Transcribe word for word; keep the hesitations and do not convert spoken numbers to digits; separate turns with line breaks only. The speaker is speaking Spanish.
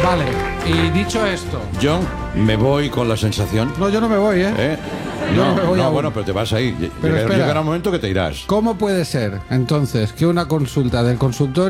Vale, y dicho esto...
Yo me voy con la sensación.
No, yo no me voy, ¿eh?
¿Eh?
Yo
No,
no me voy
no,
aún.
bueno, pero te vas ahí.
Pero
Llega-
espera.
Llegará un momento que te irás.
¿Cómo puede ser, entonces, que una consulta del consultorio